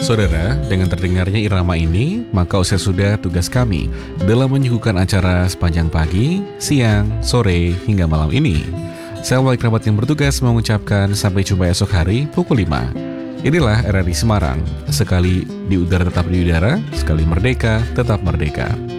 Saudara, dengan terdengarnya irama ini, maka usai sudah tugas kami dalam menyuguhkan acara sepanjang pagi, siang, sore, hingga malam ini. Saya wali kerabat yang bertugas mengucapkan sampai jumpa esok hari pukul 5. Inilah RRI Semarang, sekali di udara tetap di udara, sekali merdeka tetap merdeka.